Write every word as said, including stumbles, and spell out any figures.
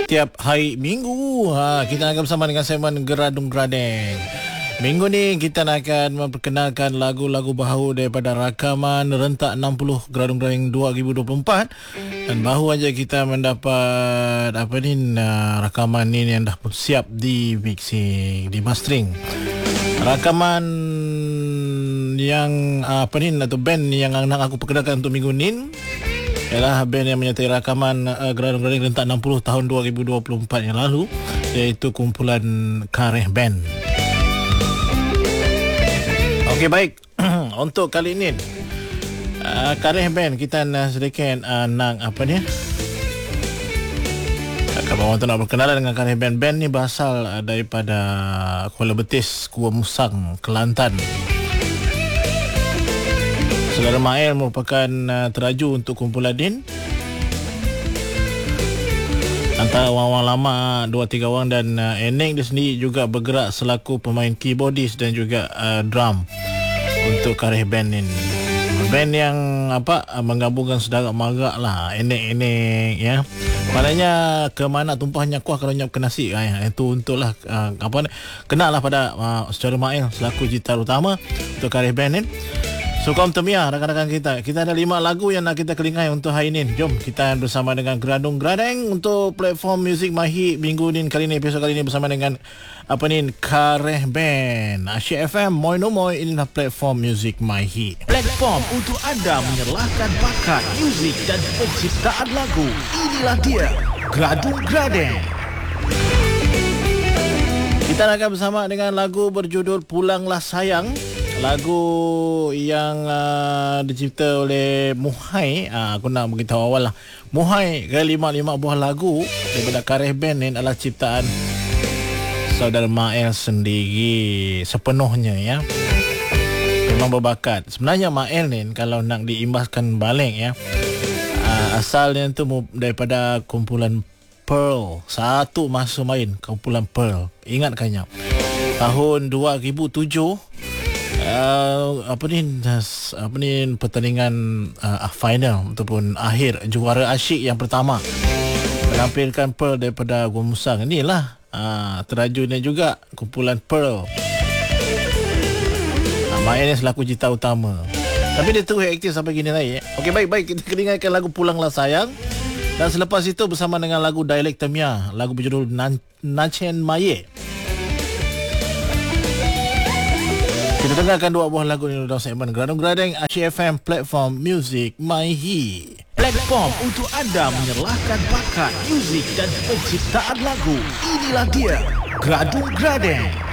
Tiap hari Minggu ha, kita akan bersama dengan segmen Geradung Gradeng. Minggu ni kita akan memperkenalkan lagu-lagu baru daripada rakaman rentak enam puluh Geradung Gradeng dua ribu dua puluh empat. Dan baru aja kita mendapat apa ni uh, rakaman ni yang dah pun siap di mixing, di mastering. Rakaman yang uh, apa ni atau band yang nak aku perkenalkan untuk minggu ni ialah band yang menyertai rakaman uh, Geradung Gradeng rentak enam puluh tahun dua ribu dua puluh empat yang lalu, iaitu kumpulan Kareh Band. Okey, baik. Untuk kali ini uh, Kareh Band kita nak sedikit uh, nak apa ni kalau orang tu nak berkenalan dengan Kareh Band. Band ni berasal uh, daripada Kuala Betis, Kua Musang, Kelantan. Saudara Mael merupakan uh, teraju untuk kumpulan din. Antara orang-orang lama dua tiga orang, dan uh, Enek dia sendiri juga bergerak selaku pemain keyboardist dan juga uh, drum untuk Kareh Band ini. Band yang apa uh, menggabungkan saudara mara lah, Enek-Enek ya. Maknanya ke mana tumpahnya kuah kalau nyap ke nasi ya. Itu untuklah uh, apa kenallah pada uh, saudara Mael selaku gitar utama untuk Kareh Band ini. Sukom Temia, rakan-rakan kita. Kita ada lima lagu yang nak kita kelingai untuk hari ini. Jom kita bersama dengan Geradung Gradeng untuk platform Music Mahi minggu ni kali ni, episod kali ni bersama dengan apa ni Kareh Band. Asyik F M Moi No Moi, inilah platform Music Mahi. Platform untuk anda menyerlahkan bakat muzik dan penciptaan lagu. Inilah dia Geradung Gradeng. Kita akan bersama dengan lagu berjudul Pulanglah Sayang. Lagu yang uh, dicipta oleh Muhai. uh, Aku nak beritahu awal lah, Muhai ke lima-lima buah lagu daripada Kareh Band ni adalah ciptaan saudara Mael sendiri sepenuhnya ya. Memang berbakat. Sebenarnya Mael ni kalau nak diimbaskan balik ya, uh, asalnya tu daripada kumpulan Pearl. Satu masa main kumpulan Pearl, ingat kanya tahun dua ribu tujuh. Uh, apa ni apa ni pertandingan uh, final ataupun akhir juara asyik yang pertama menampilkan Pearl daripada Gua Musang. Inilah uh, terajunya juga kumpulan Pearl. Uh, Main ni selaku gitar utama. Tapi dia terus aktif sampai gini lagi. Okey, baik-baik, kita kedengarkan lagu Pulanglah Sayang. Dan selepas itu bersama dengan lagu Dialek Temia, lagu berjudul Nachen Maye. Kita dengarkan dua buah lagu ni dalam segmen Geradung Gradeng Asyik F M, platform Music Mahi. Platform untuk anda menyerlahkan bakat muzik dan penciptaan lagu. Inilah dia Geradung Gradeng.